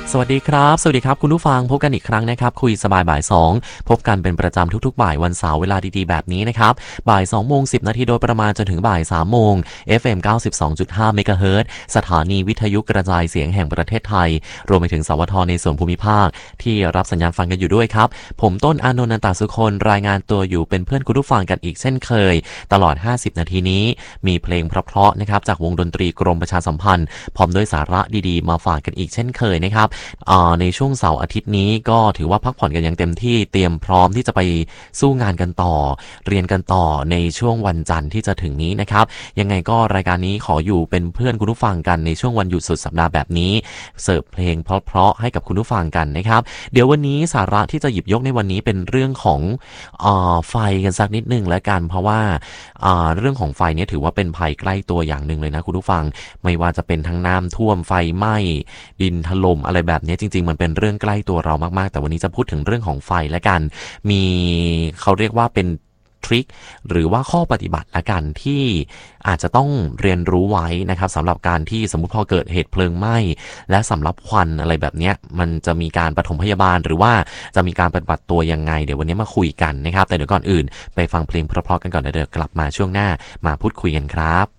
สวัสดีครับคุณผู้ฟังพบกันอีกครั้งนะครับคุยสบายบ่าย2พบกันเป็นประจำทุกๆบ่ายวันเสาร์เวลาดีๆแบบนี้นะครับบ่าย2:10 นาทีโดยประมาณจนถึงบ่าย3โมง FM 92.5 เมกะเฮิรตซ์สถานีวิทยุกระจายเสียงแห่งประเทศไทยรวมไปถึงสวทในส่วนภูมิภาคที่รับสัญญาณฟังกันอยู่ด้วยครับผมต้นอานนท์ นันตสุคนรายงานตัวอยู่เป็นเพื่อนคุณผู้ฟังกันอีกเช่นเคยตลอด50นาทีนี้มีเพลงเพราะๆนะครับจากวงดนตรีกรมประชาสัมพันธ์พร้อมด้วยสาระดีๆมาฝากกันอีกเช่นเคยนะครับในช่วงเสาร์อาทิตย์นี้ก็ถือว่าพักผ่อนกันอย่างเต็มที่เตรียมพร้อมที่จะไปสู้งานกันต่อเรียนกันต่อในช่วงวันจันทร์ที่จะถึงนี้นะครับยังไงก็รายการนี้ขออยู่เป็นเพื่อนคุณผู้ฟังกันในช่วงวันหยุดสุดสัปดาห์แบบนี้เสิร์ฟเพลงเพราะๆให้กับคุณผู้ฟังกันนะครับเดี๋ยววันนี้สาระที่จะหยิบยกในวันนี้เป็นเรื่องของไฟกันสักนิดนึงแล้วกันเพราะว่าเรื่องของไฟเนี่ยถือว่าเป็นภัยใกล้ตัวอย่างหนึ่งเลยนะคุณผู้ฟังไม่ว่าจะเป็นทั้งน้ำท่วมไฟไหม้ดินถล่มอะไรแบบนี้จริงๆมันเป็นเรื่องใกล้ตัวเรามากๆแต่วันนี้จะพูดถึงเรื่องของไฟและกันมีเขาเรียกว่าเป็นทริคหรือว่าข้อปฏิบัติละกันที่อาจจะต้องเรียนรู้ไว้นะครับสำหรับการที่สมมุติพอเกิดเหตุเพลิงไหม้และสำลักควันอะไรแบบนี้มันจะมีการปฐมพยาบาลหรือว่าจะมีการปฏิบัติตัวยังไงเดี๋ยววันนี้มาคุยกันนะครับแต่เดี๋ยวก่อนอื่นไปฟังเพลงเพราะๆกันก่อนเดี๋ยวกลับมาช่วงหน้ามาพูดคุยกันครับ